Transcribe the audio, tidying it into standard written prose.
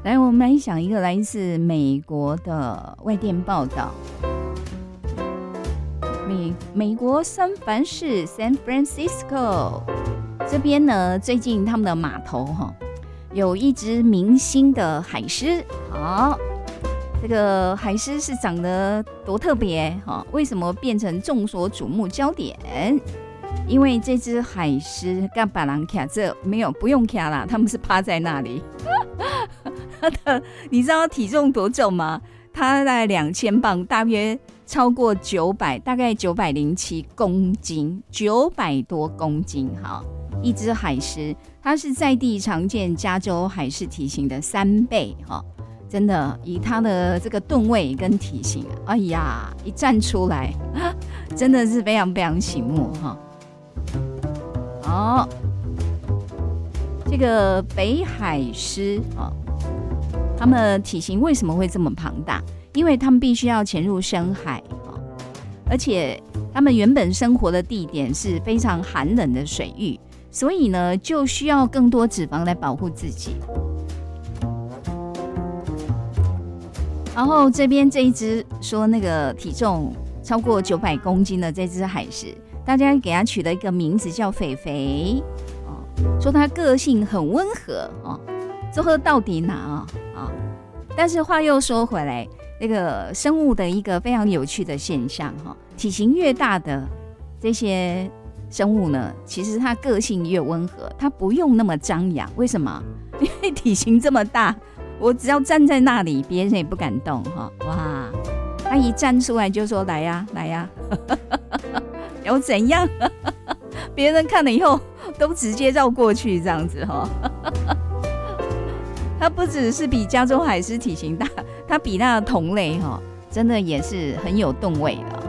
来，我们来讲一个来自美国的外电报道。美国三藩市 San Francisco 这边呢，最近他们的码头有一只明星的海狮。好，这个海狮是长得多特别为什么变成众所瞩目焦点？因为这只海狮跟别人卡这没有不用卡啦，他们是趴在那里。你知道体重多重吗？它大概2000磅，大约超过900，大概907公斤，900多公斤。好，一只海狮，它是在地常见加州海狮体型的3倍。真的，以它的这个吨位跟体型，哎呀，一站出来，真的是非常非常醒目好，这个北海狮他们体型为什么会这么庞大？因为他们必须要潜入深海而且他们原本生活的地点是非常寒冷的水域，所以呢，就需要更多脂肪来保护自己。然后这边这一只说那个体重超过900公斤的这只海狮，大家给它取了一个名字叫肥肥说它个性很温和最后到底哪但是话又说回来，那个生物的一个非常有趣的现象体型越大的这些生物呢，其实它个性越温和，它不用那么张扬。为什么？因为体型这么大，我只要站在那里，别人也不敢动哇，他一站出来就说来呀来呀有怎样别人看了以后都直接绕过去这样子它不只是比加州海狮体型大，它比它的同类真的也是很有吨位的